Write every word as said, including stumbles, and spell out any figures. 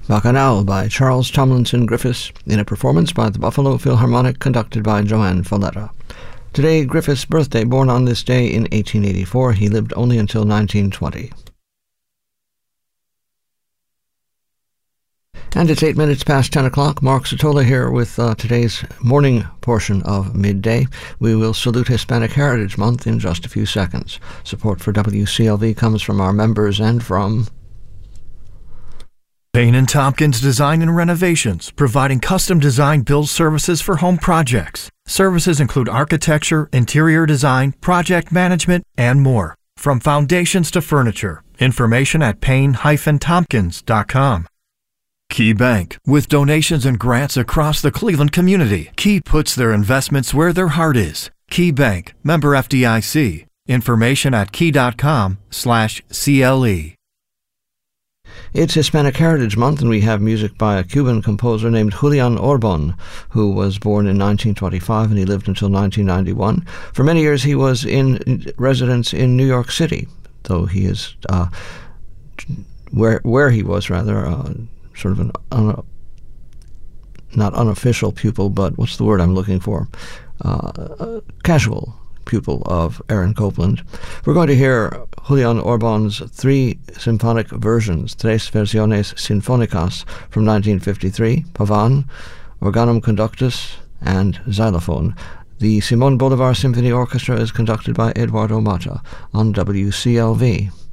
Bacchanal by Charles Tomlinson Griffiths in a performance by the Buffalo Philharmonic conducted by Joanne Falletta. Today, Griffiths' birthday, born on this day in eighteen eighty-four. He lived only until nineteen twenty. And it's eight minutes past ten o'clock. Mark Sotola here with uh, today's morning portion of Midday. We will salute Hispanic Heritage Month in just a few seconds. Support for W C L V comes from our members and from Payne and Tompkins Design and Renovations, providing custom design build services for home projects. Services include architecture, interior design, project management, and more. From foundations to furniture. Information at payne dash tompkins dot com. Key Bank. With donations and grants across the Cleveland community, Key puts their investments where their heart is. Key Bank. Member F D I C. Information at key dot com slash C L E. It's Hispanic Heritage Month, and we have music by a Cuban composer named Julian Orbon, who was born in nineteen twenty-five, and he lived until nineteen ninety-one. For many years, he was in residence in New York City, though he is, uh, where where he was, rather, uh, sort of an, un, not unofficial pupil, but what's the word I'm looking for? Uh, a casual pupil of Aaron Copland. We're going to hear Julian Orbon's three symphonic versions, Tres Versiones Sinfónicas from nineteen fifty-three, Pavan, Organum Conductus, and Xylophone. The Simon Bolivar Symphony Orchestra is conducted by Eduardo Mata on W C L V.